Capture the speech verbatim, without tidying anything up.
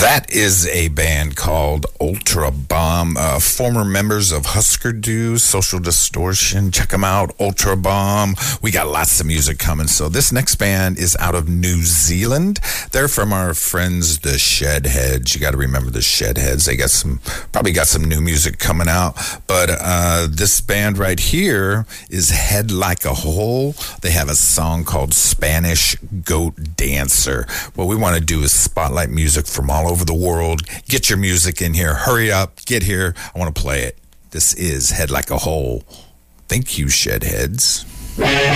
That is a band called Ultra Bomb, uh, former members of Husker Du, Social Distortion. Check them out, Ultra Bomb. We got lots of music coming. So this next band is out of New Zealand. They're from our friends, the Shedheads. You got to remember the Shedheads. They got some, probably got some new music coming out. But uh, this band right here is Head Like a Hole. They have a song called Spanish Goat Dancer. What we want to do is spotlight music from all over the world. Get your music in here. Hurry up. Get here. I want to play it. This is Head Like a Hole. Thank you, Shedheads.